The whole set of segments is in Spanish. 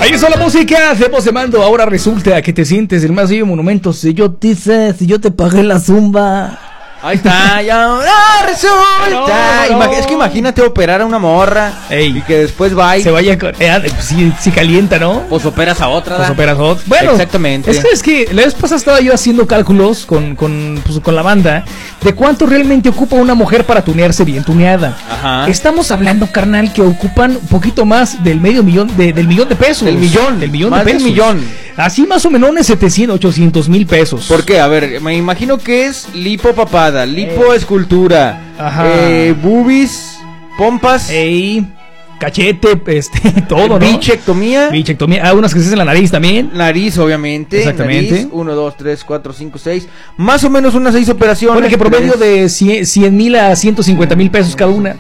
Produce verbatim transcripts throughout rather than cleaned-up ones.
Ahí está la música de Voz de Mando. Ahora resulta que te sientes el más vivo monumento. Si yo te hice, si yo te pagué la zumba. Ahí está, ya. ¡Ah, resulta! No, no, no. Es que imagínate operar a una morra. Ey. Y que después va y Se vaya con. Eh, si, si calienta, ¿no? pues operas a otra. Pues ¿da? operas otra. Bueno, exactamente. Es que, es que la vez pasada estaba yo haciendo cálculos con, con, pues, con la banda de cuánto realmente ocupa una mujer para tunearse bien tuneada. Ajá. Estamos hablando, carnal, que ocupan un poquito más del medio millón de, del millón de pesos. Del millón. Del millón Más de del pesos. millón. Así más o menos setecientos, ochocientos mil pesos. ¿Por qué? A ver, me imagino que es lipopapada, lipoescultura, Ajá. eh, boobies, pompas, Ey, cachete, este, todo, ¿no? bichectomía, Bichectomía. Ah, unas que se hacen en la nariz también. nariz, obviamente. Exactamente. Nariz, uno, dos, tres, cuatro, cinco, seis. Más o menos unas seis operaciones. Pone que promedio de cien mil a ciento cincuenta mil pesos cada una.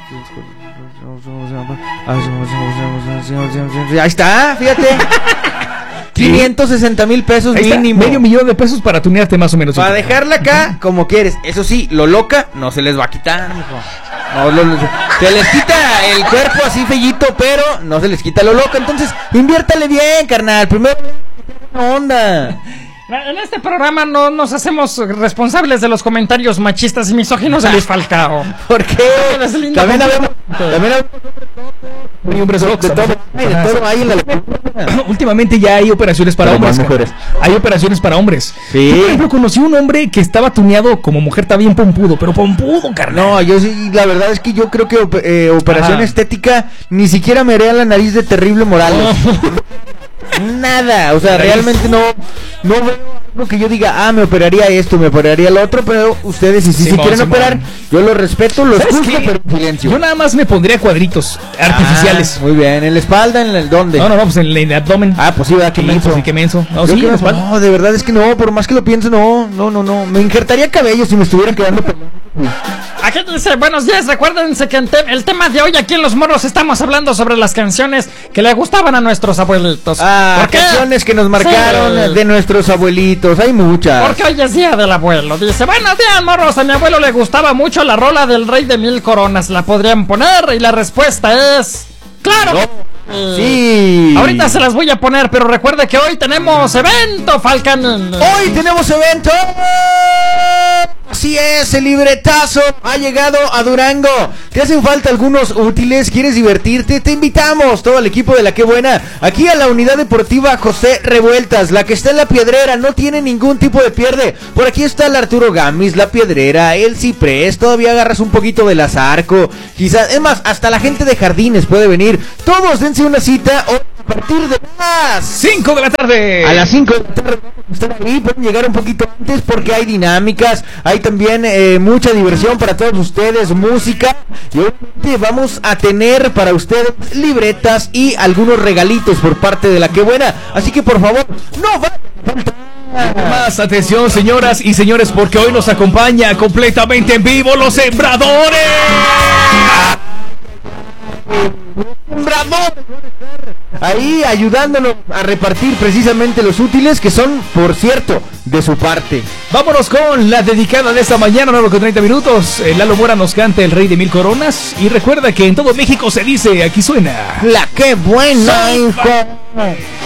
Ahí está, fíjate. quinientos sesenta mil pesos Ahí está, mínimo. medio millón de pesos para tunearte más o menos. Para dejarla acá como quieres. Eso sí, lo loca no se les va a quitar, mijo. No, lo, lo- se les quita el cuerpo así fellito, pero no se les quita lo loco. Entonces, inviértale bien, carnal. Primero, una onda. En este programa no nos hacemos responsables de los comentarios machistas y misóginos de Luis Falcao. ¿Por qué? Es lindo También complemento. habemos, también habemos Hay hombres de locos, todo, también. de todo ahí en la Últimamente ya hay operaciones para Pero hombres. más carnal. mujeres. Hay operaciones para hombres. Sí. Yo, por ejemplo, conocí un hombre que estaba tuneado como mujer, está bien pompudo, pero pompudo, carnal. No, yo sí, la verdad es que yo creo que op- eh, operación Ajá. estética ni siquiera me haría la nariz de Terrible Morales. Nada, o sea, Nariz. realmente no, no veo algo que yo diga, ah, me operaría esto, me operaría lo otro, pero ustedes si sí se Simón, quieren Simón. operar, yo lo respeto, lo ¿Sabes escucho, qué? pero en silencio. Yo nada más me pondría cuadritos artificiales. Ah, muy bien, en la espalda, en el dónde. No, no, no, pues en el abdomen. Ah, pues sí, ¿verdad? Qué Sí, menso. pues sí, qué menso. No, Yo sí, que en la no, espalda. no, de verdad es que no, por más que lo piense, no, no, no, no. Me injertaría cabello si me estuviera quedando pelón. Aquí dice, buenos días, recuérdense que en te- el tema de hoy aquí en Los Morros estamos hablando sobre las canciones que le gustaban a nuestros abuelitos. Ah, ¿Por qué? canciones que nos marcaron Sí. de nuestros abuelitos, hay muchas. Porque hoy es día del abuelo. Dice, buenos días, morros. A mi abuelo le gustaba mucho la rola del Rey de Mil Coronas. ¿La podrían poner? Y la respuesta es... ¡Claro! No. que- Sí. Ahorita se las voy a poner, pero recuerde que hoy tenemos evento, Falcán. Hoy tenemos evento. Así es, el libretazo ha llegado a Durango. ¿Te hacen falta algunos útiles? ¿Quieres divertirte? Te invitamos, todo el equipo de La Qué Buena, aquí a la Unidad Deportiva José Revueltas, la que está en La Piedrera, no tiene ningún tipo de pierde. Por aquí está el Arturo Gamis, La Piedrera, el Ciprés, todavía agarras un poquito del Azarco, quizás, es más, hasta la gente de Jardines puede venir. Todos dense una cita hoy a partir de las cinco de la tarde. a las cinco de la tarde vamos a estar ahí, pueden llegar un poquito antes porque hay dinámicas, hay también eh, mucha diversión para todos ustedes, música, y obviamente vamos a tener para ustedes libretas y algunos regalitos por parte de La Qué Buena, así que por favor, no vayan a faltar. Más atención, señoras y señores, porque hoy nos acompaña completamente en vivo los Sembradores. Sembradores van a estar ahí ayudándonos a repartir precisamente los útiles que son, por cierto, de su parte. Vámonos con la dedicada de esta mañana, nueve con treinta minutos. Eh, Lalo Mora nos canta El Rey de Mil Coronas. Y recuerda que en todo México se dice, aquí suena La Qué Buena, hijo.